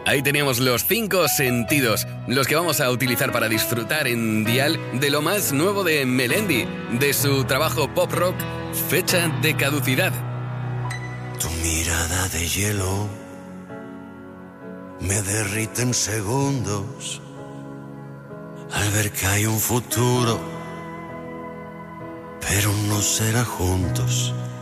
Ahí teníamos los 5 sentidos, los que vamos a utilizar para disfrutar en Dial de lo más nuevo de Melendi, de su trabajo pop rock, Fecha de Caducidad. Tu mirada de hielo me derrite en segundos al ver que hay un futuro, pero no será juntos.